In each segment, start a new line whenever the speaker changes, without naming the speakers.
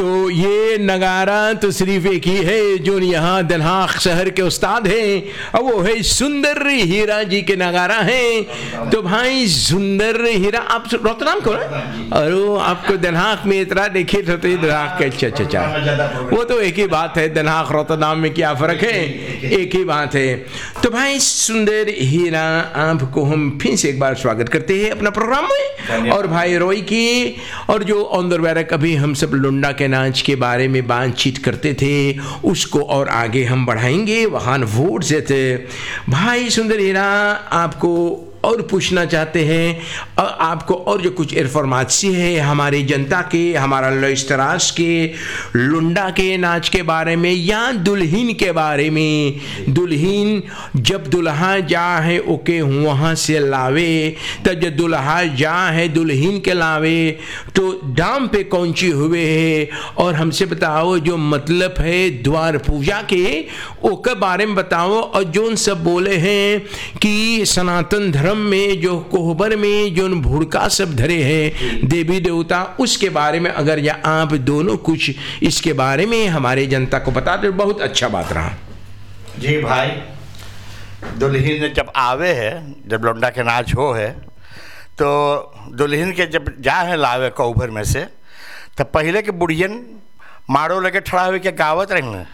तो ये नगारा तो सिर्फ एक ही है जो यहाँ दल्हाक शहर के उस्ताद हैं, और वो है सुंदर हीरा जी के नगारा हैं। तो भाई सुंदर हीरा, आप रोतनाम को और वो आपको दल्हाक में इतना देखे तो दल्हाक के अच्छा वो तो एक ही बात है, दल्हाक रोतनाम में क्या फ़र्क है, एक ही बात है। तो भाई सुंदर हीरा आपको हम फिर से एक बार स्वागत करते हैं अपना प्रोग्राम में, और भाई रोई की और जो ऑन कभी हम सब लुंडा के नाच के बारे में बातचीत करते थे उसको और आगे हम बढ़ाएंगे, वहाँ वोट से थे। भाई सुंदर हीरा आपको और पूछना चाहते हैं, और आपको और जो कुछ इन्फॉर्मेशन है हमारी जनता के, हमारा लॉइस्तराज के लुंडा के नाच के बारे में या दुल्हन के बारे में। दुल्हन जब दुल्हा जा है ओके वहाँ से लावे, तब जब दुल्हा जा है दुल्हन के लावे तो दाम पे कौन सी हुए है, और हमसे बताओ जो मतलब है द्वार पूजा के ओके बारे में बताओ। और जो सब बोले हैं कि सनातन धर्म में जो कोहबर में जो भुड़का सब धरे हैं देवी देवता, उसके बारे में अगर या आप दोनों कुछ इसके बारे में हमारे जनता को बता दे बहुत अच्छा बात रहा।
जी भाई, दुल्हन जब आवे है, जब लौंडा के नाच हो है तो दुल्हन के जब जा है लावे कोहबर में से, तब पहले के बुढ़ियन मारो लगे ठड़ा हुए के गावत रहेंगे।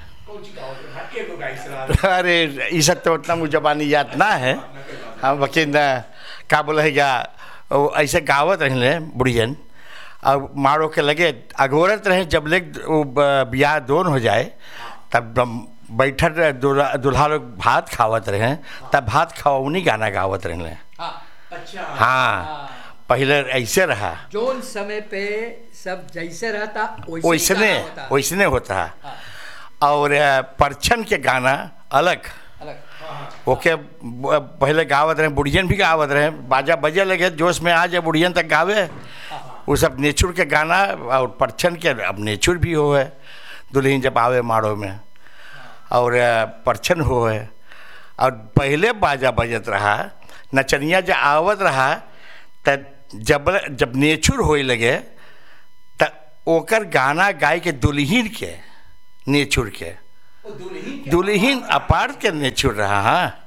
अरे ये सब तो उतना मुझे जबानी याद ना है, हाँ बाकी न का बोले है ऐसे गावत रहे बुढ़ियन, और मारो के लगे अगोरत रहे जब ले ब्याह दोन हो जाए तब बैठल दुल्हा लोग भात खावत रहे, तब भात खावनी गाना गावत रहे।
अच्छा,
हाँ पहले ऐसे रहा,
जोन समय पे सब जैसे रहता
वैसने होता है। और परछन के गाना अलग ओके पहले गावत रहे, बुढ़ियन भी गावत रहे, बाजा बजे लगे जोश में आ जाए बुढ़ियन तक गावे वो सब नेचुर के गाना, और परछन के अब नेचुर भी हो है दुल्हन जब आवे माड़ो में, और परछन हो है। और पहले बाजा बजत रहा, नचनिया जब आवत रहा तब जब नेचुर होए लगे तब ओकर गाना गाय के दुल्हन के नेचुर के, दुल्हन अपार के नेचुर रहा। हाँ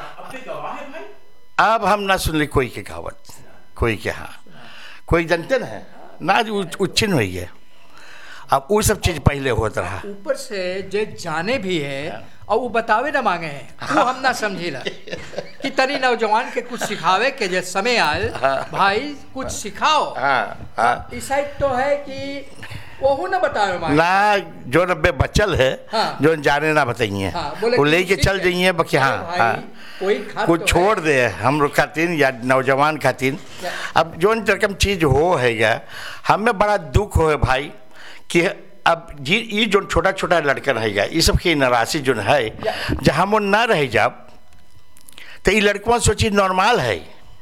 अब हम ना सुन ली कोई के गावत, कोई के, हाँ कोई जनते न है ना उच्चिन हुई है। अब वो सब चीज पहले होता रहा,
ऊपर से जो जाने भी है और वो बतावे ना मांगे हैं, वो हम ना समझी ला कि तनी नौजवान के कुछ सिखावे के जो समय आए भाई कुछ सिखाओ। इस साइड तो है कि वो ना बतावे मांगे
ना, जो नब्बे बचल है जो जाने ना बताइए, वो लेके चल जाइए बाकी। हाँ कुछ
तो
छोड़ दे हम लोग खातिर या नौजवान खातिर। अब जो रकम चीज हो है हमें बड़ा दुख हो है भाई कि अब जी ये जो छोटा छोटा लड़का रहेगा ये सब की नाराजी जो है जहाँ वो ना रह जा तो ये लड़कवा सोची नॉर्मल है।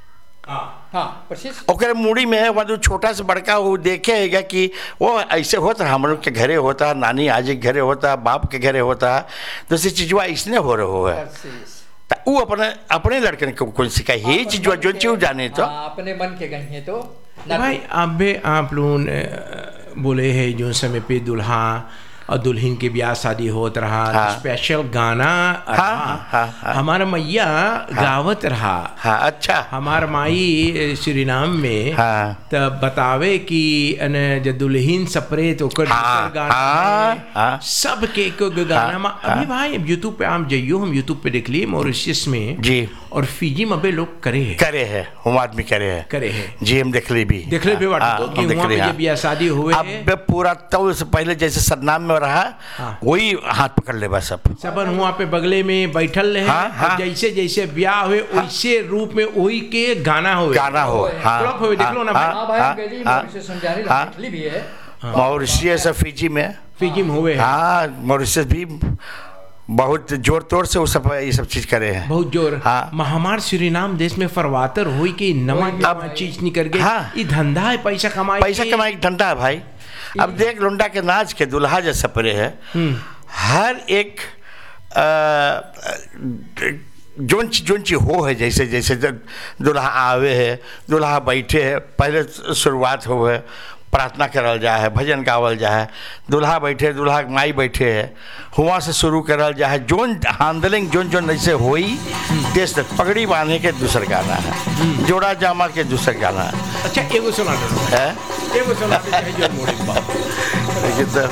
ओकर मुड़ी में वो छोटा से बड़का वो देखे है कि वो ऐसे होता है, हम लोग के घरे होता है, नानी आजी के घरे होता है, बाप के घरे होता है, दूसरी चीज़वा इसने हो रहा है। तो वो अपने लड़के को कौन सिखाए ये चीज़वा जो चीज़ जाने तो
अपने मन के गए तो
भाई। अब आप लोग बोले है जो समय पे दुल्हा और दुल्हन के ब्याह शादी होत रहा, स्पेशल गाना हमारा मैया गावत रहा।
अच्छा,
हमार माई श्री नाम में तब बतावे कि जब दुल्हन सपरे तो गाना सब के गाना अभी भाई यूट्यूब पे आप जाइयो, हम यूट्यूब पे देख लिए मॉरिशस में
जी,
और फिजी में लोग करे हैं
हम आदमी करे हैं जी, हम देख ले भी
ब्याह शादी हुए
अब पूरा तो से पहले जैसे सदनाम में रहा वही हाथ पकड़ ले बस
सबन वहाँ पे बगले में बैठल रहे, जैसे जैसे ब्याह हुए वैसे रूप में वही के गाना हो देख लो ना
मॉरिशस फिजी में हुए। हाँ मॉरिशस भी बहुत जोर तोड़ से वो सब ये सब चीज करे हैं,
बहुत जोर। हमार सुरीनाम देश में फरवातर हुई कि नवा चीज निकल गई। ये धंधा है, पैसा कमाई
धंधा है भाई। अब देख लुंडा के नाच के दुल्हा जो सपरे है हर एक जोन चीज हो है, जैसे जैसे दुल्हा आवे है, दुल्हा बैठे है, पहले शुरुआत हो है, प्रार्थना करल जा है, भजन गावल जा है, दूल्हा बैठे, दूल्हा के माई बैठे है, हुआ से शुरू करल जा है, जोन हैंडलिंग जोन जोन ऐसे होई देश तक। पगड़ी बांधे के दूसर गाना है, जोड़ा जामा के दूसर गाना है।
अच्छा एगो सुना दो
है,
एगो सुना दो चाहे जोन मोड़े बाप।
लेकिन तो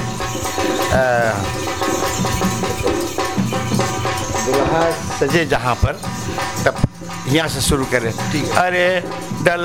दूल्हा सजे जहाँ पर, तब यहाँ से शुरू करें। अरे डल